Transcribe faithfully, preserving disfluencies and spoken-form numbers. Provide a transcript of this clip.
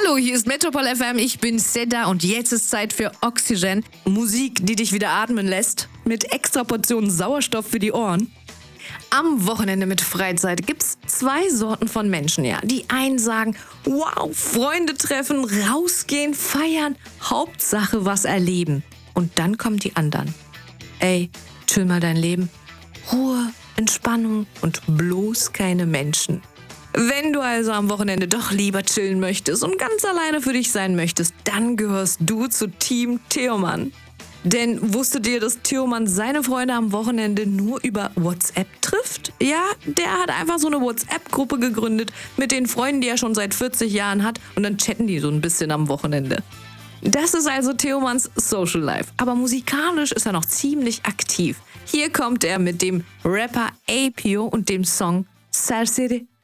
Hallo, hier ist Metropol F M, ich bin Seda und jetzt ist Zeit für Oxygen. Musik, die dich wieder atmen lässt, mit extra Portionen Sauerstoff für die Ohren. Am Wochenende mit Freizeit gibt's zwei Sorten von Menschen, ja. Die einen sagen, wow, Freunde treffen, rausgehen, feiern, Hauptsache was erleben. Und dann kommen die anderen. Ey, chill mal dein Leben. Ruhe, Entspannung und bloß keine Menschen. Wenn du also am Wochenende doch lieber chillen möchtest und ganz alleine für dich sein möchtest, dann gehörst du zu Team Theoman. Denn wusstet ihr, dass Theoman seine Freunde am Wochenende nur über WhatsApp trifft? Ja, der hat einfach so eine WhatsApp-Gruppe gegründet mit den Freunden, die er schon seit vierzig Jahren hat, und dann chatten die so ein bisschen am Wochenende. Das ist also Theomans Social Life, aber musikalisch ist er noch ziemlich aktiv. Hier kommt er mit dem Rapper Apio und dem Song Serseri.